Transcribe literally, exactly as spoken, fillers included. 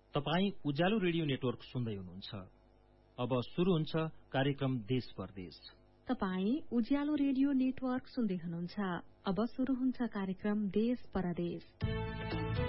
तपाई उज्यालो radio network सुन्दै हुनुहुन्छ। अब शुरू हुन्छ कार्यक्रम देश परदेश। तपाई उज्यालो रेडियो नेटवर्क सुन्दै हुनुहुन्छ। अब शुरू हुन्छ कार्यक्रम देश परदेश।